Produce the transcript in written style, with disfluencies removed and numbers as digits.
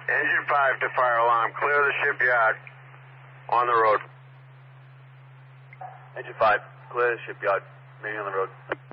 Engine 5 to fire alarm. Clear the shipyard. On the road. Engine 5, clear the shipyard. Remaining on the road.